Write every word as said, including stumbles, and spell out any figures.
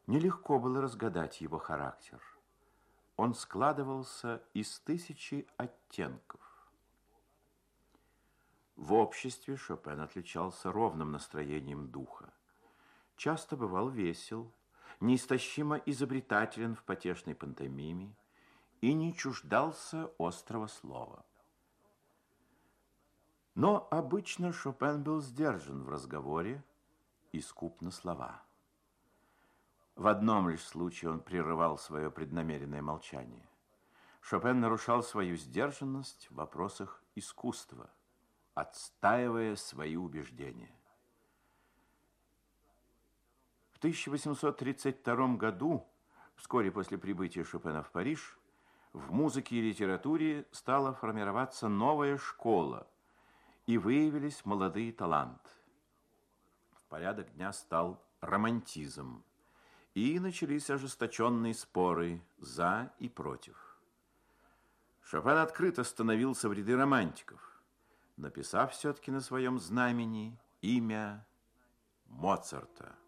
Нелегко было разгадать его характер. Он складывался из тысячи оттенков. В обществе Шопен отличался ровным настроением духа. Часто бывал весел, неистощимо изобретателен в потешной пантомиме и не чуждался острого слова. Но обычно Шопен был сдержан в разговоре и скуп на слова. В одном лишь случае он прерывал свое преднамеренное молчание. Шопен нарушал свою сдержанность в вопросах искусства, отстаивая свои убеждения. В тысяча восемьсот тридцать втором году, вскоре после прибытия Шопена в Париж, в музыке и литературе стала формироваться новая школа, и выявились молодые таланты. В порядок дня стал романтизм, и начались ожесточенные споры за и против. Шопен открыто становился в ряды романтиков, написав все-таки на своем знамени имя Моцарта.